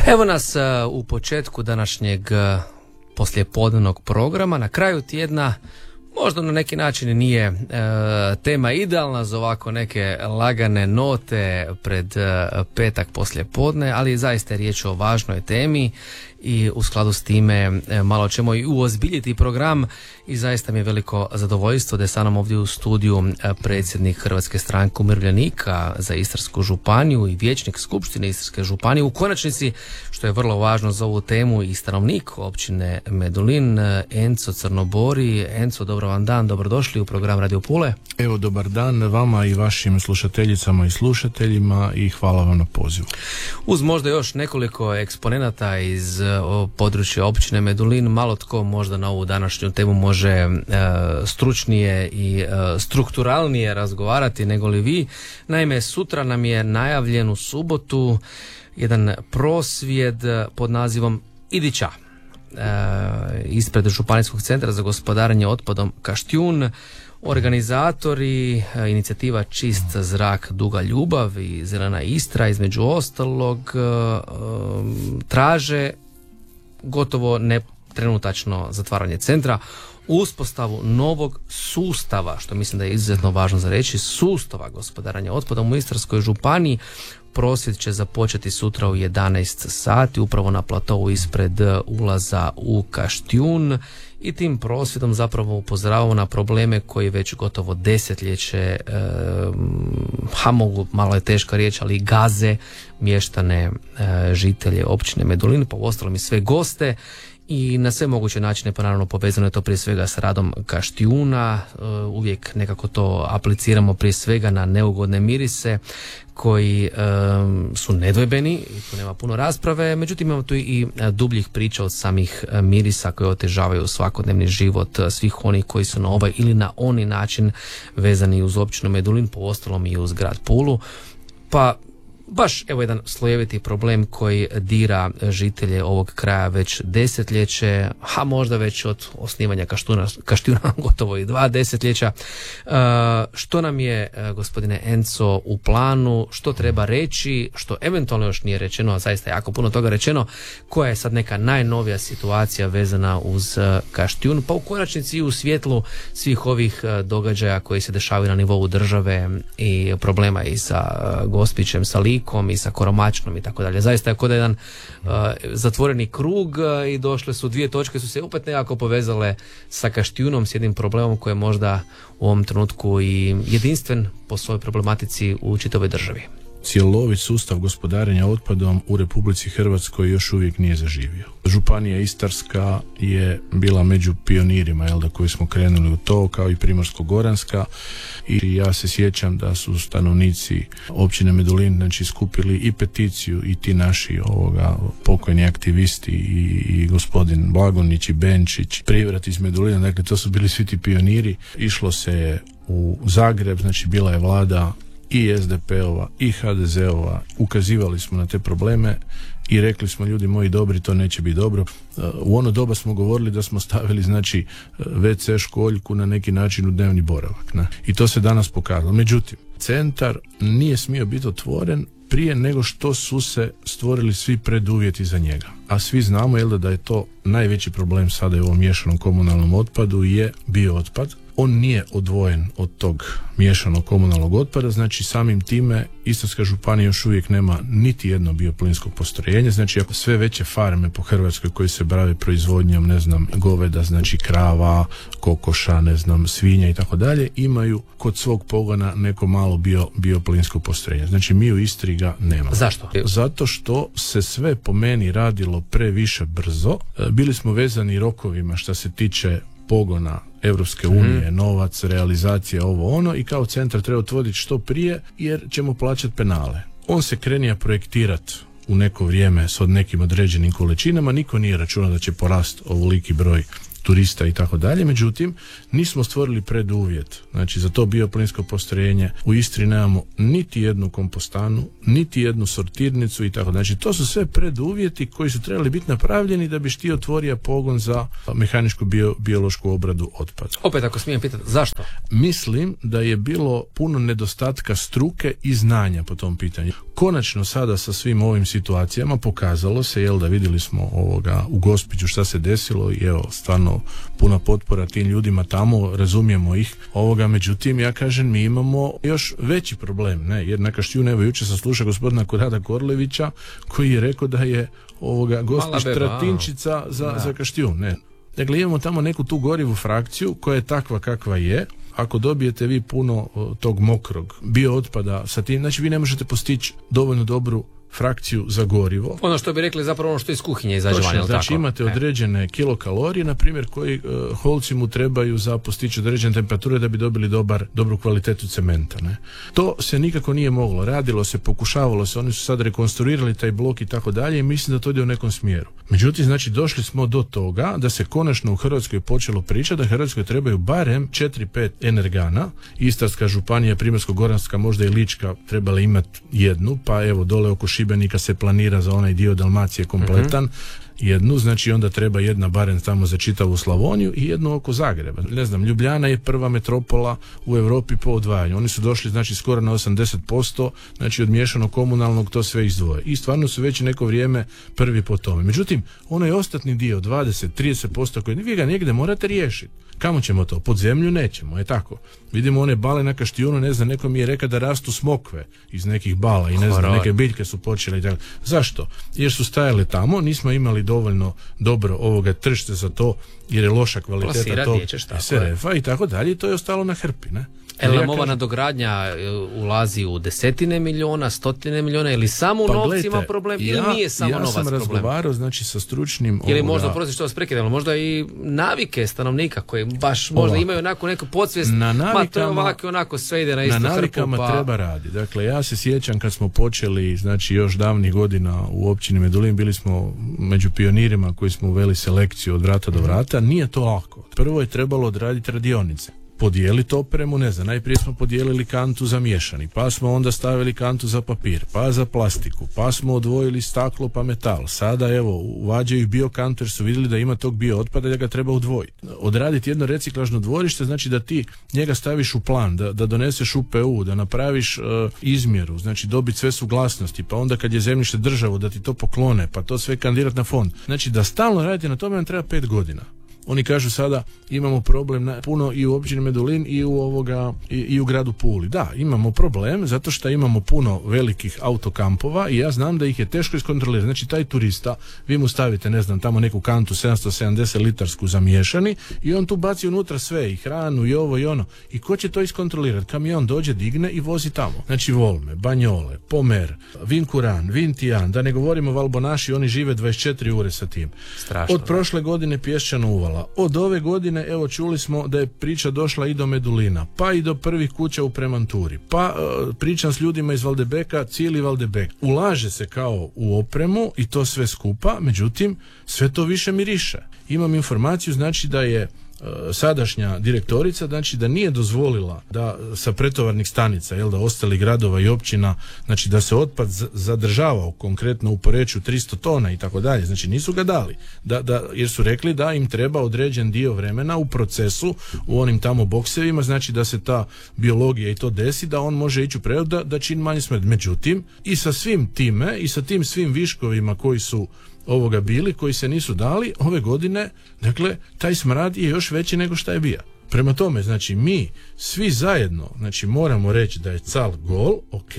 Evo nas u početku današnjeg poslijepodnevnog programa, na kraju tjedna. Možda na neki način nije tema idealna za ovako neke lagane note pred petak poslijepodne, ali zaista je riječ o važnoj temi i u skladu s time malo ćemo i uozbiljiti program i zaista mi je veliko zadovoljstvo da je sa mnom ovdje u studiju predsjednik Hrvatske stranke umirovljenika za Istarsku županiju i vijećnik Skupštine Istarske županije, u konačnici, što je vrlo važno za ovu temu, i stanovnik općine Medulin, Enzo Crnobori. Enzo, dobro vam dan, dobrodošli u program Radio Pule. Evo, dobar dan vama i vašim slušateljicama i slušateljima i hvala vam na pozivu. Uz možda još nekoliko eksponenata iz područja općine Medulin, malo tko možda na ovu današnju temu može stručnije i strukturalnije razgovarati nego li vi. Naime, sutra nam je najavljen u subotu jedan prosvjed pod nazivom Idića ispred Županijskog centra za gospodarenje otpadom Kaštijun. Organizatori inicijativa Čist zrak, duga ljubav i Zelena Istra između ostalog traže gotovo ne trenutačno zatvaranje centra, uspostavu novog sustava, što mislim da je izuzetno važno za reći, sustava gospodarenja otpadom u Istarskoj županiji. Prosvjed će započeti sutra u 11 sati upravo na platovu ispred ulaza u Kaštijun i tim prosvjedom zapravo upozoravamo na probleme koji već gotovo desetljeće, malo je teška riječ, ali gaze mještane žitelje općine Medulin, pa uostalom i sve goste. I na sve moguće načine, pa naravno povezano je to prije svega s radom Kaštijuna. Uvijek nekako to apliciramo prije svega na neugodne mirise koji su nedvojbeni i tu nema puno rasprave, međutim imamo tu i dubljih priča od samih mirisa koji otežavaju svakodnevni život svih onih koji su na ovaj ili na oni način vezani uz općinu Medulin, po ostalom i uz grad Pulu. Pa baš evo jedan slojeviti problem koji dira žitelje ovog kraja već desetljeće, a možda već od osnivanja Kaštijuna gotovo i 2 desetljeća. Što nam je, gospodine Enzo, u planu, što treba reći, što eventualno još nije rečeno, a zaista jako puno toga rečeno, koja je sad neka najnovija situacija vezana uz Kaštijun, pa u konačnici i u svjetlu svih ovih događaja koji se dešavaju na nivou države i problema i sa Gospićem, sa Likom i sa Koromačnom i tako dalje. Zaista je kod jedan zatvoreni krug i došle su dvije točke, su se opet nekako povezale sa Kaštijunom, s jednim problemom koji je možda u ovom trenutku i jedinstven po svojoj problematici u čitavoj državi. Cjelovit sustav gospodarenja otpadom u Republici Hrvatskoj još uvijek nije zaživio. Županija Istarska je bila među pionirima, koji smo krenuli u to, kao i Primorsko-goranska, i ja se sjećam da su stanovnici općine Medulin skupili i peticiju i ti naši pokojni aktivisti i gospodin Blagonić i Benčić, Privrat iz Medulina, dakle to su bili svi ti pioniri. Išlo se je u Zagreb, bila je vlada i SDP-ova i HDZ-ova, ukazivali smo na te probleme i rekli smo, ljudi moji dobri, to neće biti dobro. U ono doba smo govorili da smo stavili WC školjku na neki način u dnevni boravak, ne? I to se danas pokazalo. Međutim, centar nije smio biti otvoren prije nego što su se stvorili svi preduvjeti za njega. A svi znamo da je to najveći problem sada u ovom miješanom komunalnom otpadu je biootpad. On nije odvojen od tog miješanog komunalnog otpada, samim time Istarska županija još uvijek nema niti jedno bioplinsko postrojenje, ako sve veće farme po Hrvatskoj koji se bave proizvodnjom, goveda, krava, kokoša, svinja i tako dalje, imaju kod svog pogona neko malo bioplinsko postrojenje. Mi u Istri ga nemamo. Zašto? Zato što se sve po meni radilo previše brzo. Bili smo vezani rokovima što se tiče pogona Europske unije, novac, realizacija, ovo ono, i kao centar treba otvoriti što prije jer ćemo plaćati penale. On se krenija projektirati u neko vrijeme s nekim određenim količinama, niko nije računao da će porast ovoliki broj turista i tako dalje, međutim nismo stvorili preduvjet. Znači za to bioplinsko postrojenje u Istri nemamo niti jednu kompostanu, niti jednu sortirnicu i tako. Znači to su sve preduvjeti koji su trebali biti napravljeni da bi ti otvorio pogon za mehaničku biološku obradu otpada. Opet ako smijem pitati, zašto? Mislim da je bilo puno nedostatka struke i znanja po tom pitanju. Konačno sada sa svim ovim situacijama pokazalo se, da vidjeli smo u Gospiću šta se desilo i evo stvarno puna potpora tim ljudima tamo, razumijemo ih. Međutim, ja kažem, mi imamo još veći problem, ne? Jer na Kaštijunu, evo jučer sam slušao gospodina Korada Korlevića koji je rekao da je Gospić tratinčica za Kaštijun, ne? Dakle, imamo tamo neku tu gorivu frakciju koja je takva kakva je. Ako dobijete vi puno tog mokrog biootpada sa tim, znači vi ne možete postići dovoljno dobru frakciju za gorivo. Ono što bi rekli zapravo ono što iz kuhinje izađe van, znači imate određene kilokalorije, na primjer, koji holci mu trebaju za postići određene temperature da bi dobili dobru kvalitetu cementa. Ne? To se nikako nije moglo. Radilo se, pokušavalo se, oni su sad rekonstruirali taj blok i tako dalje i mislim da to ide u nekom smjeru. Međutim, znači došli smo do toga da se konačno u Hrvatskoj počelo pričati da Hrvatskoj trebaju barem 4-5 energana. Istarska županija, Primorsko-goranska, možda i Lička trebala imati jednu, pa evo dole oko Šibenika se planira za onaj dio Dalmacije kompletan, jednu, znači onda treba jedna barem tamo za čitavu Slavoniju i jednu oko Zagreba. Ne znam, Ljubljana je prva metropola u Europi po odvajanju. Oni su došli znači skoro na 80%, znači od miješanog komunalnog to sve izdvoje. I stvarno su već neko vrijeme prvi po tome. Međutim, onaj ostatni dio, 20-30% koji vi ga negdje morate riješiti. Kamo ćemo to? Pod zemlju nećemo, je tako. Vidimo one bale na Kaštijunu, ne znam, neko mi je rekao da rastu smokve iz nekih bala i ne znam, neke biljke su počele i tako. Zašto? Jer su stajale tamo, nismo imali dovoljno dobro tržište za to, jer je loša kvaliteta tog SRF-a i tako dalje, i to je ostalo na hrpi, ne? Ova nadogradnja ulazi u desetine miliona, stotine miliona, ili samo u novcima problem, ili nije samo novac problem? Ja sam razgovarao znači sa stručnim... Ili možda, prosti što vas prekidam, možda i navike stanovnika koji baš možda imaju onako neku podsvijest, to je ovako, onako sve ide na istu hrpu. Na navikama treba raditi. Dakle, ja se sjećam kad smo počeli, znači još davnih godina u općini Medulin, bili smo među pionirima koji smo uveli selekciju od vrata do vrata. Nije to lako. Prvo je trebalo odraditi radionice. Podijeliti opremu, ne znam, najprije smo podijelili kantu za miješani, pa smo onda stavili kantu za papir, pa za plastiku, pa smo odvojili staklo pa metal. Sada evo, uvađaju biokantu jer su vidjeli da ima tog biootpada i da ga treba odvojiti. Odraditi jedno reciklažno dvorište znači da ti njega staviš u plan, da doneseš UPU, da napraviš izmjeru, znači dobiti sve suglasnosti, pa onda kad je zemljište državo da ti to poklone, pa to sve kandidirati na fond. Znači da stalno raditi na tome vam treba 5 godina. Oni kažu sada imamo problem puno i u općini Medulin i u gradu Puli. Da, imamo problem zato što imamo puno velikih autokampova i ja znam da ih je teško iskontrolirati. Znači taj turista, vi mu stavite, ne znam, tamo neku kantu 770 litarsku za miješani i on tu baci unutra sve, i hranu i ovo i ono. I ko će to iskontrolirati? Kamion dođe, digne i vozi tamo. Znači Volme, Banjole, Pomer, Vinkuran, Vintijan, da ne govorimo Valbonaši, oni žive 24 ure sa tim. Strašno. Od prošle godine Pješčano Uvala. Od ove godine, evo, čuli smo da je priča došla i do Medulina, pa i do prvih kuća u Premanturi, pa pričam s ljudima iz Valdebeka, cijeli Valdebek. Ulaže se kao u opremu i to sve skupa, međutim, sve to više miriše. Imam informaciju, znači da je sadašnja direktorica, znači da nije dozvolila da sa pretovarnih stanica, da ostali gradova i općina, znači da se otpad zadržavao, konkretno u Poreču 300 tona i tako dalje, znači nisu ga dali, jer su rekli da im treba određen dio vremena u procesu, u onim tamo boksevima, znači da se ta biologija i to desi, da on može ići u preradu, da čini manje smrt. Međutim, i sa svim time, i sa tim svim viškovima koji su bili, koji se nisu dali ove godine, dakle, taj smrad je još veći nego što je bio. Prema tome, znači, mi svi zajedno, znači, moramo reći da je cal gol, ok,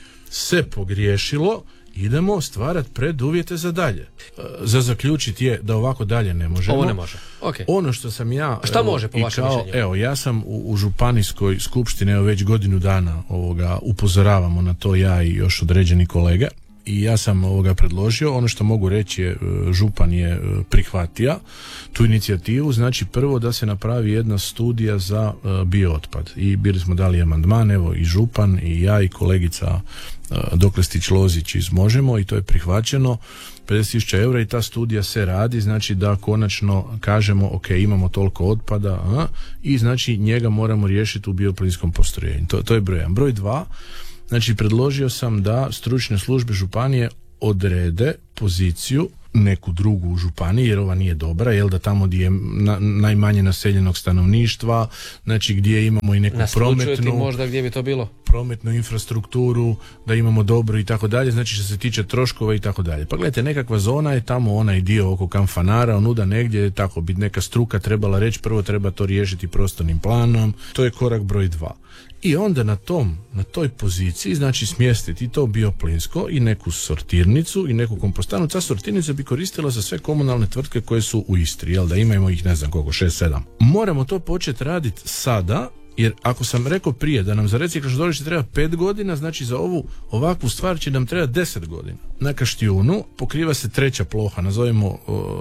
se pogriješilo, idemo stvarati preduvjete za dalje. Za zaključiti je da ovako dalje ne možemo. Ovo ne može. Okay. Ono što sam ja... Šta može po vašem mišljenju? Evo, ja sam u županijskoj skupštini, već godinu dana upozoravamo na to, ja i još određeni kolege. i ja sam predložio. Ono što mogu reći je, župan je prihvatio tu inicijativu. Znači prvo da se napravi jedna studija za biootpad i bili smo dali amandman, evo i župan i ja i kolegica Doklestić-Lozić iz Možemo, i to je prihvaćeno. 50.000 eura i ta studija se radi, znači da konačno kažemo ok, imamo toliko otpada i znači njega moramo riješiti u bioplinskom postrojenju. To je broj 1. Broj 2, znači predložio sam da stručne službe županije odrede poziciju neku drugu u županiji, jer ova nije dobra, jel da tamo gdje je najmanje naseljenog stanovništva, znači gdje imamo i neku prometnu, možda gdje bi to bilo? Prometnu infrastrukturu, da imamo dobro i tako dalje, znači što se tiče troškova i tako dalje. Pa gledajte, nekakva zona je tamo, onaj dio oko Kamfanara, onuda negdje, tako bi neka struka trebala reći, prvo treba to riješiti prostornim planom, to je korak broj 2. I onda na toj poziciji, znači smjestiti to bioplinsko i neku sortirnicu i neku kompostanu. Ta sortirnica bi koristila za sve komunalne tvrtke koje su u Istri, jel da imamo ih ne znam koliko, 6-7. Moramo to početi raditi sada, jer ako sam rekao prije da nam za reciklažno dvorište treba 5 godina, znači za ovakvu stvar će nam treba 10 godina. Na Kaštijunu pokriva se treća ploha, nazovimo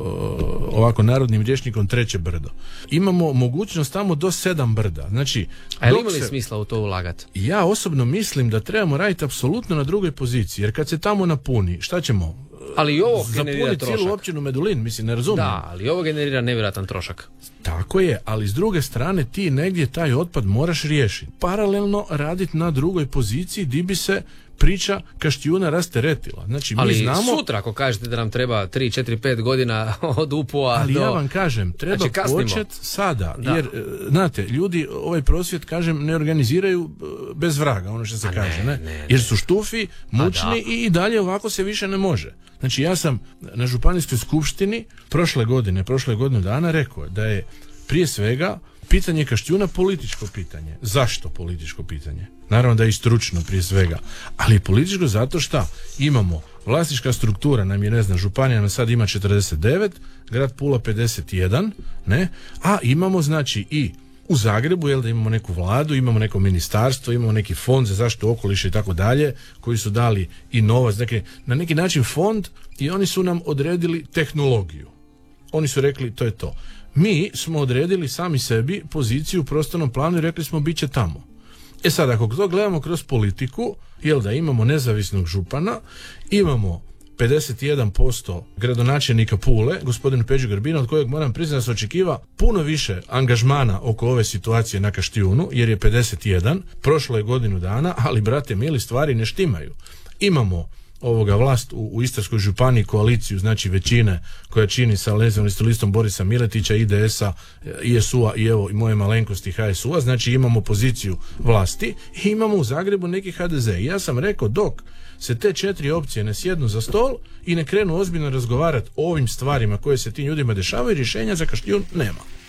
ovako narodnim rječnikom treće brdo. Imamo mogućnost tamo do 7 brda. Znači, a je li imali smisla u to ulagati? Ja osobno mislim da trebamo raditi apsolutno na drugoj poziciji, jer kad se tamo napuni, šta ćemo? Ali i ovo generira trošak. Zapuni cijelu općinu Medulin, mislim, ne razumijem. Da, ali ovo generira nevjerojatan trošak. Tako je, ali s druge strane ti negdje taj otpad moraš riješiti. Paralelno raditi na drugoj poziciji di bi se priča Kaštijuna rasteretila. Znači, ali mi znamo, sutra ako kažete da nam treba 3, 4, 5 godina od UPU-a ali ja vam kažem, treba znači, početi sada. Da. Jer, znate, ljudi ovaj prosvjed, kažem, ne organiziraju bez vraga, ono što se kaže. Ne. Jer su štufi, mučni i dalje ovako se više ne može. Znači, ja sam na županijskoj skupštini prošle godinu dana rekao da je prije svega pitanje Kaštijuna političko pitanje. Zašto političko pitanje? Naravno da je i stručno prije svega, ali političko zato što imamo vlasnička struktura, nam je, ne znam, županija nam sad ima 49, grad Pula 51, ne? A imamo znači i u Zagrebu, jel da imamo neku vladu, imamo neko ministarstvo, imamo neki fond za zaštitu okoliša i tako dalje, koji su dali i novac, dakle, na neki način fond, i oni su nam odredili tehnologiju. Oni su rekli to je to. Mi smo odredili sami sebi poziciju u prostornom planu i rekli smo bit će tamo. E sad, ako to gledamo kroz politiku, jel da imamo nezavisnog župana, imamo 51% gradonačelnika Pule, gospodina Peđu Grbina, od kojeg moram priznati da se očekiva puno više angažmana oko ove situacije na Kaštijunu, jer je 51, prošlo je godinu dana, ali brate mili, stvari ne štimaju. Imamo vlast u Istarskoj županiji, koaliciju, znači većine koja čini sa listom Borisa Miletića, IDS-a, ISU-a i evo i moje malenkosti HSU-a, znači imamo poziciju vlasti i imamo u Zagrebu neki HDZ. I ja sam rekao, dok se te 4 opcije ne sjednu za stol i ne krenu ozbiljno razgovarati o ovim stvarima koje se tim ljudima dešavaju, rješenja za Kaštijun nema.